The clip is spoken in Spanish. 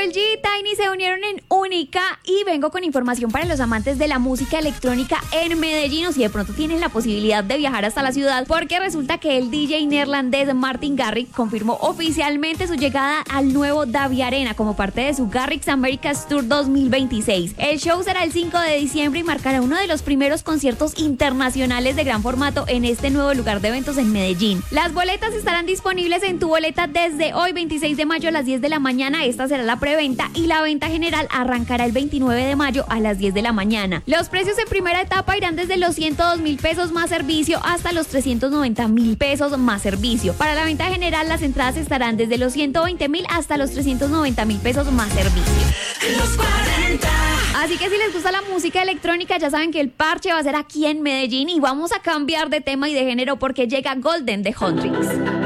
Karol G y Tiny se unieron en Única y vengo con información para los amantes de la música electrónica en Medellín, o si de pronto tienen la posibilidad de viajar hasta la ciudad, porque resulta que el DJ neerlandés Martin Garrix confirmó oficialmente su llegada al nuevo Davi Arena como parte de su Garrix Americas Tour 2026. El show será el 5 de diciembre y marcará uno de los primeros conciertos internacionales de gran formato en este nuevo lugar de eventos en Medellín. Las boletas estarán disponibles en Tu Boleta desde hoy 26 de mayo a las 10 de la mañana. Esta será la preventa y la venta general arrancará el 29 de mayo a las 10 de la mañana. Los precios en primera etapa irán desde los 102.000 pesos más servicio hasta los 390.000 pesos más servicio. Para la venta general las entradas estarán desde los 120.000 hasta los 390.000 pesos más servicio. Los 40. Así que si les gusta la música electrónica, ya saben que el parche va a ser aquí en Medellín y vamos a cambiar de tema y de género porque llega Golden de Huntrix.